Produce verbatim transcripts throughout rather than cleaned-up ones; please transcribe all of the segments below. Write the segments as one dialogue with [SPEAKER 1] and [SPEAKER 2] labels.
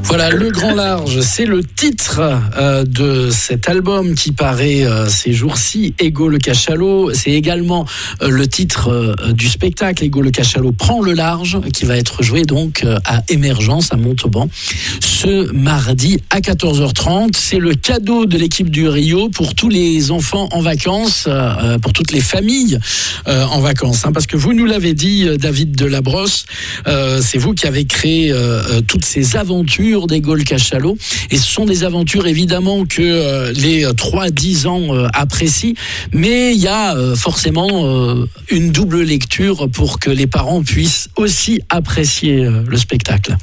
[SPEAKER 1] Voilà, Le Grand Large, c'est le titre euh, de cet album qui paraît euh, ces jours-ci, Ego le Cachalot. C'est également euh, le titre euh, du spectacle Ego le Cachalot prend le large, qui va être joué donc euh, à Émergence, à Montauban, ce mardi à quatorze heures trente. C'est le cadeau de l'équipe du Rio pour tous les enfants en vacances, euh, pour toutes les familles euh, en vacances. Hein, parce que vous nous l'avez dit, David Delabrosse, euh, c'est vous qui avez créé euh, toutes ces aventures d'Ego le Cachalot. Et ce sont des aventures évidemment que euh, les trois à dix ans euh, apprécient, mais il y a euh, forcément euh, une double lecture pour que les parents puissent aussi apprécier euh, le spectacle.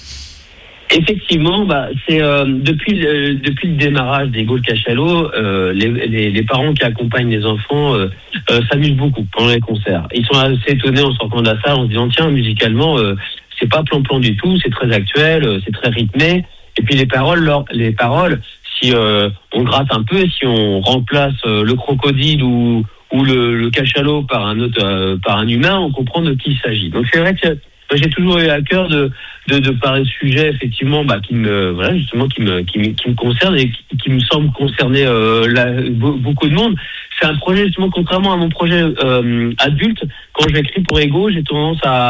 [SPEAKER 2] Effectivement, bah, c'est euh, depuis le, depuis le démarrage d'Ego le Cachalot, euh, les, les, les parents qui accompagnent les enfants euh, euh, s'amusent beaucoup pendant les concerts. Ils sont assez étonnés en sortant de la salle en se disant tiens, musicalement, euh, c'est pas plan-plan du tout, c'est très actuel, euh, c'est très rythmé. Et puis les paroles, leur, les paroles, si euh, on gratte un peu, si on remplace euh, le crocodile ou ou le, le cachalot par un autre, euh, par un humain, on comprend de qui il s'agit. Donc c'est vrai que moi, j'ai toujours eu à cœur de de, de parler de sujets effectivement bah, qui me voilà justement qui me qui me, qui me concernent et qui, qui me semblent concerner euh, la, beaucoup de monde. C'est un projet justement, contrairement à mon projet euh, adulte, quand j'écris pour Ego, j'ai tendance à,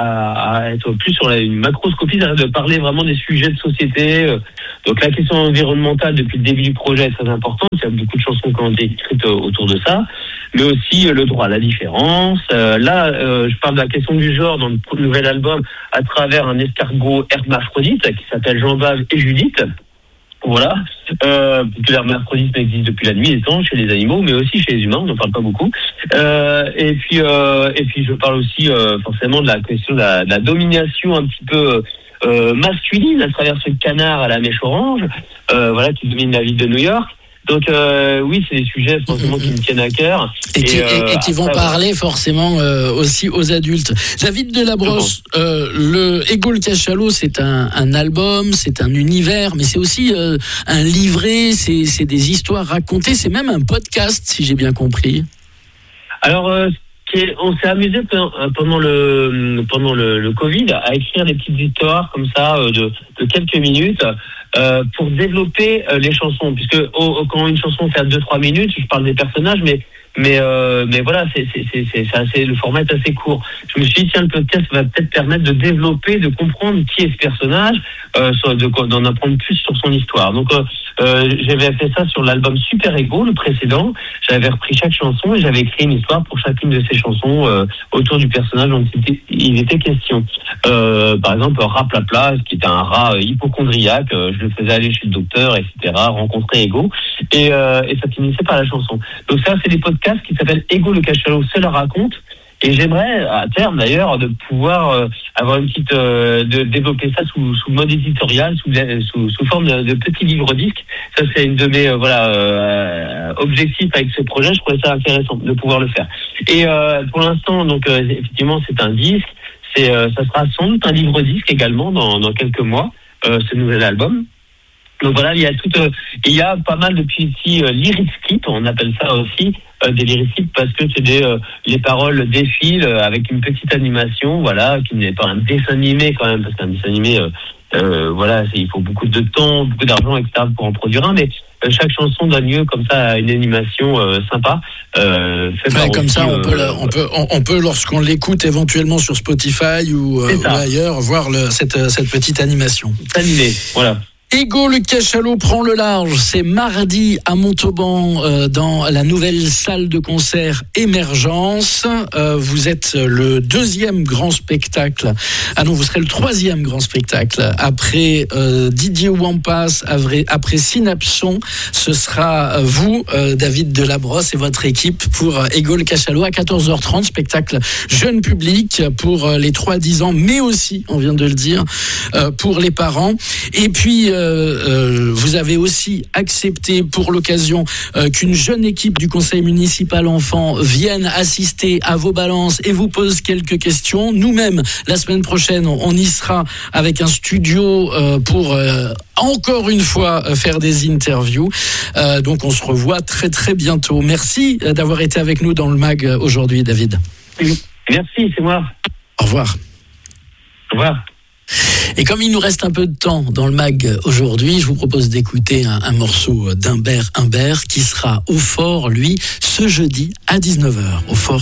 [SPEAKER 2] à, à être plus sur la, une macroscopie, de parler vraiment des sujets de société. Donc la question environnementale depuis le début du projet est très importante. Il y a beaucoup de chansons qui ont été écrites autour de ça, mais aussi le droit à la différence. Euh, là, euh, je parle de la question du genre dans le nouvel album à travers un escargot hermaphrodite qui s'appelle Jean-Baptiste et Judith. Voilà, euh, l'hermaphrodisme existe depuis la nuit des temps chez les animaux, mais aussi chez les humains, on n'en parle pas beaucoup. Euh, et puis, euh, et puis, je parle aussi euh, forcément de la question de la, de la domination un petit peu euh, masculine à travers ce canard à la mèche orange, euh, voilà, qui domine la ville de New York. Donc euh, oui, c'est des sujets forcément qui me tiennent à cœur
[SPEAKER 1] et, et qui,
[SPEAKER 2] euh,
[SPEAKER 1] et, et qui vont
[SPEAKER 2] après,
[SPEAKER 1] parler forcément euh, aussi aux adultes. David Delabrosse, euh, le Ego le Cachalot, c'est un, un album, c'est un univers, mais c'est aussi euh, un livret, c'est, c'est des histoires racontées, c'est même un podcast, si j'ai bien compris.
[SPEAKER 2] Alors, euh, on s'est amusé pendant le pendant le, le Covid à écrire des petites histoires comme ça de, de quelques minutes. Euh, pour développer euh, les chansons, puisque oh, oh, quand une chanson fait deux trois minutes, je parle des personnages, mais mais euh, mais voilà, c'est c'est c'est c'est, c'est assez, le format est assez court. Je me suis dit tiens, le podcast va peut-être permettre de développer, de comprendre qui est ce personnage, euh, de, d'en apprendre plus sur son histoire. Donc euh, euh, j'avais fait ça sur l'album Super Ego, le précédent. J'avais repris chaque chanson et j'avais écrit une histoire pour chacune de ces chansons euh, autour du personnage dont il était, il était question. Euh, par exemple, Raplapla, qui était un rat hypochondriaque, euh, je le faisais aller chez le docteur, et cetera, rencontrer Ego, et, euh, et ça finissait par la chanson. Donc ça, c'est des podcasts qui s'appellent Ego le Cachalot se la raconte, et j'aimerais, à terme d'ailleurs, de pouvoir euh, avoir une petite, euh, de développer ça sous, sous mode éditorial, sous, sous, sous forme de, de petits livres-disques. Ça, c'est une de mes euh, voilà euh, objectifs avec ce projet. Je trouvais ça intéressant de pouvoir le faire. Et euh, pour l'instant, donc euh, effectivement, c'est un disque. C'est, euh, ça sera sans doute un livre-disque également dans, dans quelques mois, euh, ce nouvel album. Donc voilà, il y a tout, euh, il y a pas mal de petits euh, lyric clips, on appelle ça aussi euh, des lyric clips parce que c'est des euh, les paroles défilent euh, avec une petite animation, voilà, qui n'est pas un dessin animé quand même, parce qu'un dessin animé, euh, euh, voilà, c'est, il faut beaucoup de temps, beaucoup d'argent, et cetera pour en produire un, mais euh, chaque chanson donne lieu comme ça à une animation euh, sympa. Euh,
[SPEAKER 1] ouais, comme aussi, ça, on, euh, peut, on peut, on, on peut, lorsqu'on l'écoute éventuellement sur Spotify ou, euh, ou ailleurs, voir le, cette, cette petite animation.
[SPEAKER 2] Animé, voilà.
[SPEAKER 1] Ego le Cachalot prend le large, c'est mardi à Montauban euh, dans la nouvelle salle de concert Émergence. Euh, vous êtes le deuxième grand spectacle, ah non vous serez le troisième grand spectacle après euh, Didier Wampas, après, après Synapson. Ce sera vous, euh, David Delabrosse et votre équipe pour euh, Ego le Cachalot à quatorze heures trente, spectacle jeune public pour euh, les trois à dix ans, mais aussi, on vient de le dire, euh, pour les parents. Et puis euh, Euh, vous avez aussi accepté pour l'occasion euh, qu'une jeune équipe du conseil municipal enfant vienne assister à vos balances et vous pose quelques questions. Nous-mêmes, la semaine prochaine, on y sera avec un studio euh, pour euh, encore une fois euh, faire des interviews. Euh, donc on se revoit très très bientôt. Merci d'avoir été avec nous dans le mag aujourd'hui, David.
[SPEAKER 2] Merci, c'est moi.
[SPEAKER 1] Au revoir.
[SPEAKER 2] Au revoir.
[SPEAKER 1] Et comme il nous reste un peu de temps dans le mag aujourd'hui, je vous propose d'écouter un, un morceau d'Humbert Humbert qui sera au Fort, lui, ce jeudi à dix-neuf heures, au Fort